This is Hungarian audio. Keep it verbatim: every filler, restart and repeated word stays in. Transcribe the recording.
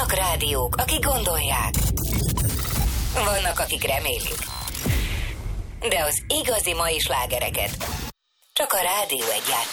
Vannak rádiók, akik gondolják. Vannak, akik remélik. De az igazi mai slágereket csak a Rádió Egy játsza.